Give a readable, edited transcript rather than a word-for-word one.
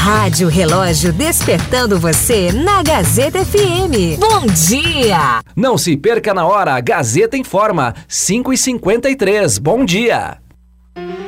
Rádio Relógio despertando você na Gazeta FM. Bom dia! Não se perca na hora, Gazeta informa, 5h53. Bom dia!